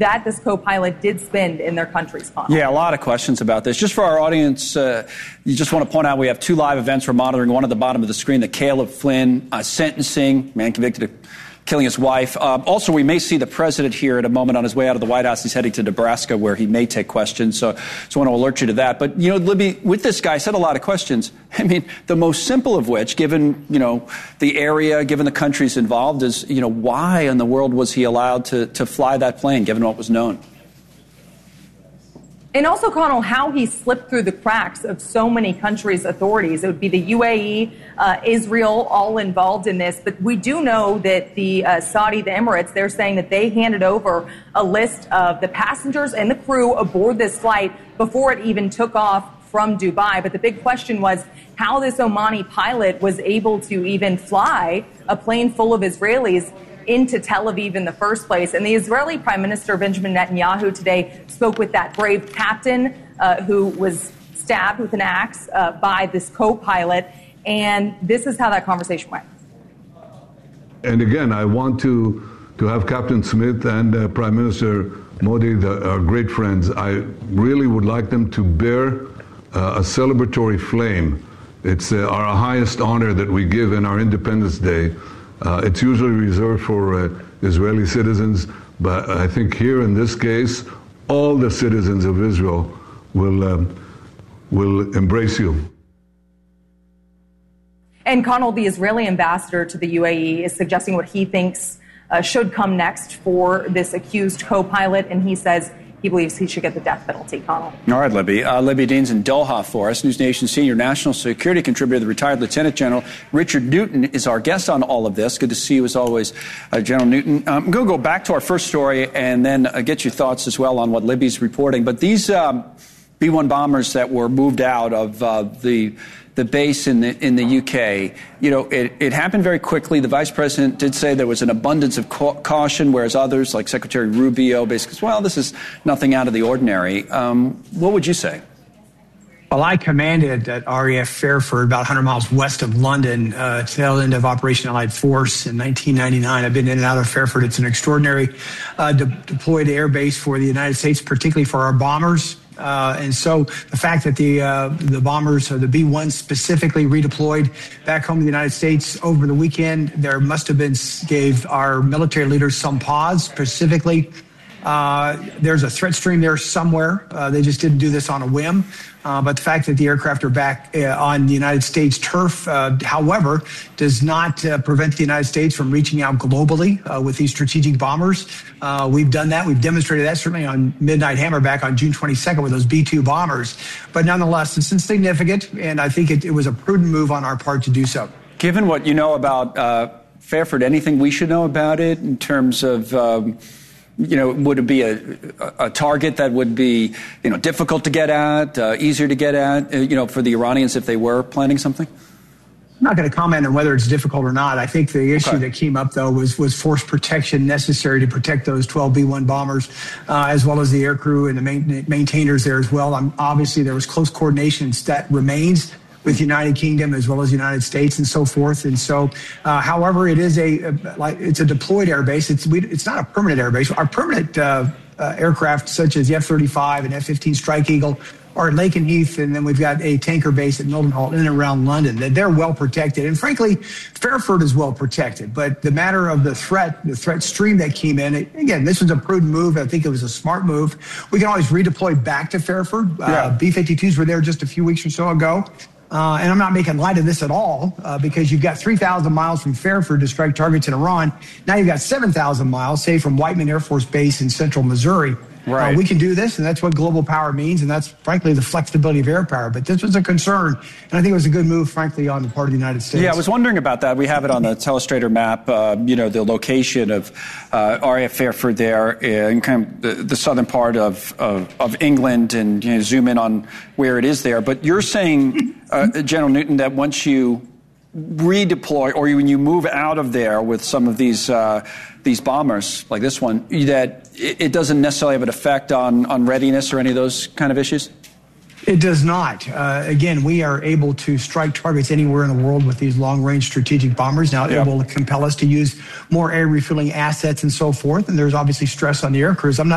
that this co-pilot did spend in their countries, Connell. Yeah, a lot of questions about this. Just for our audience, you just want to point out we have two live events we're monitoring. One at the bottom of the screen, the Caleb Flynn sentencing, man convicted of killing his wife. Also, we may see the president here at a moment on his way out of the White House. He's heading to Nebraska where he may take questions. So I want to alert you to that. But, Libby, with this guy, I said a lot of questions. I mean, the most simple of which, given, the area, given the countries involved, is, why in the world was he allowed to fly that plane, given what was known? And also, Connell, how he slipped through the cracks of so many countries' authorities. It would be the UAE, Israel, all involved in this. But we do know that the Saudi, the Emirates, they're saying that they handed over a list of the passengers and the crew aboard this flight before it even took off from Dubai. But the big question was how this Omani pilot was able to even fly a plane full of Israelis into Tel Aviv in the first place. And the Israeli Prime Minister Benjamin Netanyahu today spoke with that brave captain who was stabbed with an axe by this co-pilot. And this is how that conversation went. And again, I want to have Captain Smith and Prime Minister Modi, our great friends. I really would like them to bear a celebratory flame. It's our highest honor that we give in our Independence Day. It's usually reserved for Israeli citizens, but I think here in this case, all the citizens of Israel will embrace you. And Connell, the Israeli ambassador to the UAE, is suggesting what he thinks should come next for this accused co-pilot, and he says he believes he should get the death penalty, Connell. All right, Libby. Libby Dean's in Doha for us. News Nation senior national security contributor, the retired Lieutenant General Richard Newton is our guest on all of this. Good to see you as always, General Newton. I'm going to go back to our first story and then get your thoughts as well on what Libby's reporting. But these B-1 bombers that were moved out of the base in the UK, it happened very quickly. The vice president did say there was an abundance of caution, whereas others, like Secretary Rubio, basically said, well, this is nothing out of the ordinary. What would you say? Well, I commanded at RAF Fairford, about 100 miles west of London, tail end of Operation Allied Force in 1999. I've been in and out of Fairford. It's an extraordinary deployed air base for the United States, particularly for our bombers. And so the fact that the bombers, the B-1 specifically redeployed back home to the United States over the weekend, there must have been, gave our military leaders some pause. Specifically, there's a threat stream there somewhere. They just didn't do this on a whim. But the fact that the aircraft are back on the United States turf, however, does not prevent the United States from reaching out globally with these strategic bombers. We've done that. We've demonstrated that certainly on Midnight Hammer back on June 22nd with those B-2 bombers. But nonetheless, it's insignificant, and I think it was a prudent move on our part to do so. Given what you know about Fairford, anything we should know about it in terms of would it be a target that would be, difficult to get at, easier to get at, for the Iranians if they were planning something? I'm not going to comment on whether it's difficult or not. I think the issue that came up, though, was force protection necessary to protect those 12 B-1 bombers, as well as the aircrew and the maintainers there as well. Obviously, there was close coordination that remains with United Kingdom as well as United States and so forth. And so, however, it is it's a deployed air base. It's not a permanent air base. Our permanent aircraft, such as the F-35 and F-15 Strike Eagle, are at Lakenheath, and then we've got a tanker base at Mildenhall in and around London. They're well protected. And frankly, Fairford is well protected. But the matter of the threat stream that came in, again, this was a prudent move. I think it was a smart move. We can always redeploy back to Fairford. B-52s were there just a few weeks or so ago. And I'm not making light of this at all, because you've got 3,000 miles from Fairford to strike targets in Iran. Now you've got 7,000 miles, say, from Whiteman Air Force Base in central Missouri. Right. We can do this, and that's what global power means, and that's, frankly, the flexibility of air power. But this was a concern, and I think it was a good move, frankly, on the part of the United States. Yeah, I was wondering about that. We have it on the Telestrator map, the location of RAF Fairford there in kind of the southern part of England, and zoom in on where it is there. But you're saying, General Newton, that once you redeploy, or when you move out of there with some of these bombers like this one, that it doesn't necessarily have an effect on readiness or any of those kind of issues? It does not. Again, we are able to strike targets anywhere in the world with these long-range strategic bombers. Now, it will compel us to use more air refueling assets and so forth, and there's obviously stress on the air crews. I'm not